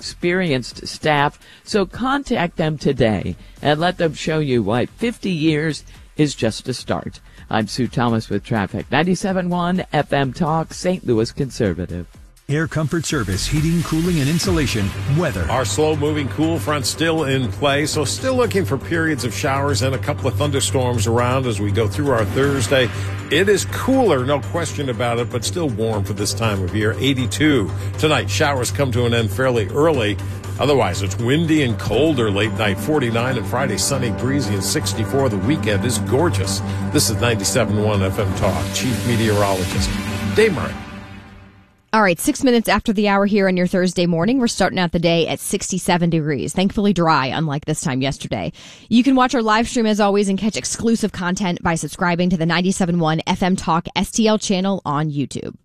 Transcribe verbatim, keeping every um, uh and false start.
experienced staff. So contact them today and let them show you why fifty years is just a start. I'm Sue Thomas with traffic. ninety-seven point one F M Talk, Saint Louis Conservative. Air Comfort Service, heating, cooling, and insulation, weather. Our slow-moving cool front still in play, so still looking for periods of showers and a couple of thunderstorms around as we go through our Thursday. It is cooler, no question about it, but still warm for this time of year, eighty-two. Tonight, showers come to an end fairly early. Otherwise, it's windy and colder late night, forty-nine, and Friday sunny, breezy, and sixty-four. The weekend is gorgeous. This is ninety-seven point one F M Talk. Chief Meteorologist Dave Murray. All right, six minutes after the hour here on your Thursday morning. We're starting out the day at sixty-seven degrees. Thankfully dry, unlike this time yesterday. You can watch our live stream as always and catch exclusive content by subscribing to the ninety-seven point one F M Talk S T L channel on YouTube.